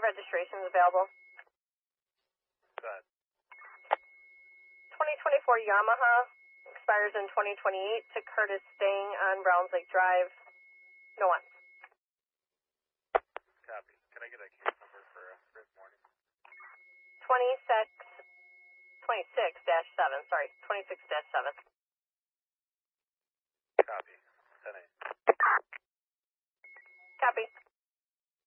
registrations available. Go ahead. 2024 Yamaha expires in 2028 to Curtis Stang on Browns Lake Drive. No one. Copy. Can I get a case number for this morning? 26-7. Sorry, 26-7. Copy. 10-8. Copy.